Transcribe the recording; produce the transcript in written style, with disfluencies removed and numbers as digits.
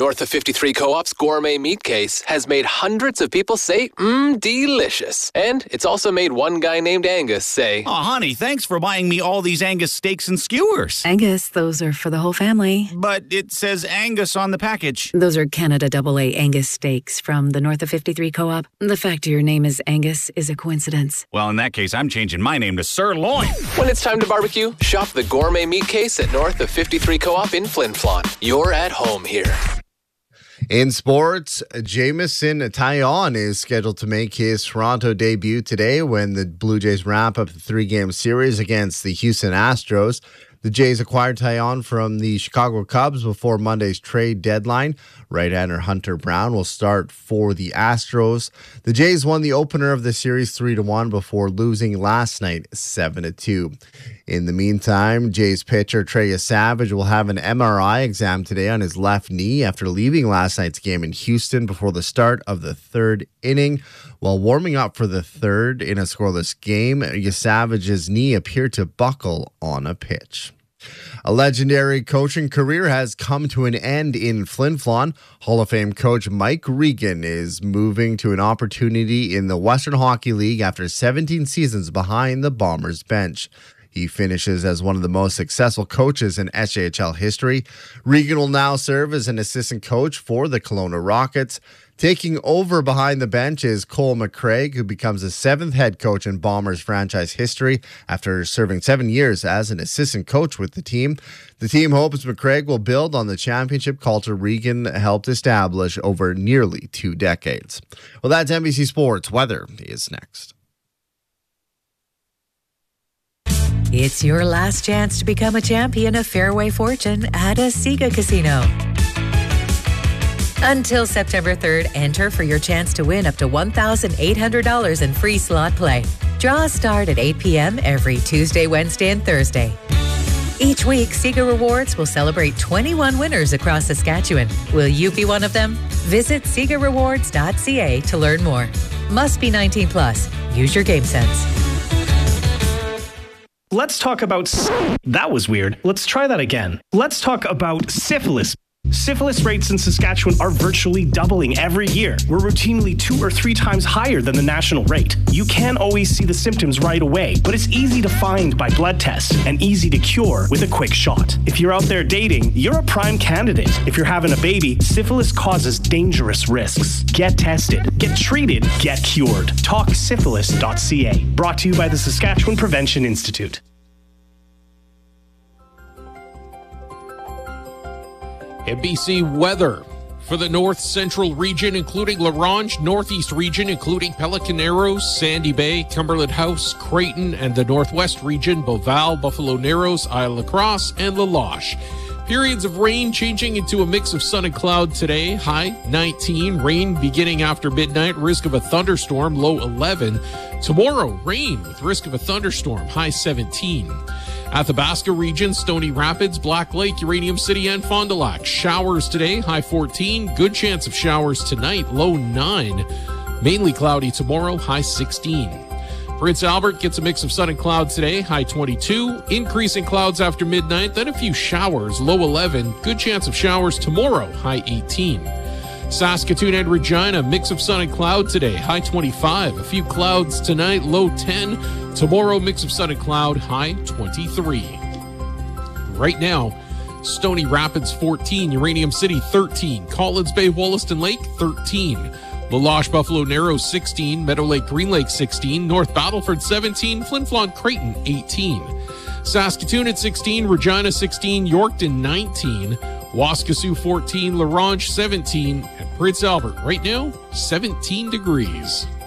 North of 53 Co-op's gourmet meat case has made hundreds of people say, delicious. And it's also made one guy named Angus say, "Oh, honey, thanks for buying me all these Angus steaks and skewers." Angus, those are for the whole family. But it says Angus on the package. Those are Canada AA Angus steaks from the North of 53 Co-op. The fact your name is Angus is a coincidence. Well, in that case, I'm changing my name to Sirloin. when it's time to barbecue, shop the gourmet meat case at North of 53 Co-op in Flin Flon. You're at home here. In sports, Jameson Taillon is scheduled to make his Toronto debut today when the Blue Jays wrap up the 3-game series against the Houston Astros. The Jays acquired Taillon from the Chicago Cubs before Monday's trade deadline. Right-hander Hunter Brown will start for the Astros. The Jays won the opener of the series 3-1 before losing last night 7-2. In the meantime, Jays pitcher Trey Savage will have an MRI exam today on his left knee after leaving last night's game in Houston before the start of the third inning. While warming up for the third in a scoreless game, Savage's knee appeared to buckle on a pitch. A legendary coaching career has come to an end in Flin Flon. Hall of Fame coach Mike Regan is moving to an opportunity in the Western Hockey League after 17 seasons behind the Bombers bench. He finishes as one of the most successful coaches in SJHL history. Regan will now serve as an assistant coach for the Kelowna Rockets. Taking over behind the bench is Cole McCraig, who becomes the 7th head coach in Bombers franchise history after serving 7 years as an assistant coach with the team. The team hopes McCraig will build on the championship culture Regan helped establish over nearly 2 decades. Well, that's NBC Sports. Weather is next. It's your last chance to become a champion of Fairway Fortune at a Sega Casino. Until September 3rd, enter for your chance to win up to $1,800 in free slot play. Draws start at 8 p.m. every Tuesday, Wednesday, and Thursday. Each week, Sega Rewards will celebrate 21 winners across Saskatchewan. Will you be one of them? Visit SegaRewards.ca to learn more. Must be 19 plus. Use your game sense. Let's talk about... That was weird. Let's try that again. Let's talk about syphilis. Syphilis rates in Saskatchewan are virtually doubling every year. We're routinely 2 or 3 times higher than the national rate. You can't always see the symptoms right away, but it's easy to find by blood tests and easy to cure with a quick shot. If you're out there dating, you're a prime candidate. If you're having a baby, syphilis causes dangerous risks. Get tested, get treated, get cured. TalkSyphilis.ca. Brought to you by the Saskatchewan Prevention Institute. NBC weather for the north central region, including La Ronge, northeast region, including Pelican Narrows, Sandy Bay, Cumberland House, Creighton, and the northwest region, Beauval, Buffalo Narrows, Isle La Crosse, and La Loche. Periods of rain changing into a mix of sun and cloud today. High 19. Rain beginning after midnight. Risk of a thunderstorm. Low 11. Tomorrow, rain with risk of a thunderstorm. High 17. Athabasca region, Stony Rapids, Black Lake, Uranium City, and Fond du Lac. Showers today. High 14. Good chance of showers tonight. Low 9. Mainly cloudy tomorrow. High 16. Prince Albert gets a mix of sun and clouds today, high 22. Increasing clouds after midnight, then a few showers, low 11. Good chance of showers tomorrow, high 18. Saskatoon and Regina, mix of sun and cloud today, high 25. A few clouds tonight, low 10. Tomorrow, mix of sun and cloud, high 23. Right now, Stony Rapids 14, Uranium City 13, Collins Bay, Wollaston Lake 13. La Loche, Buffalo Narrows 16, Meadow Lake, Green Lake 16, North Battleford 17, Flin Flon, Creighton 18. Saskatoon at 16, Regina 16, Yorkton 19, Waskesiu 14, La Ronge 17, and Prince Albert right now 17 degrees.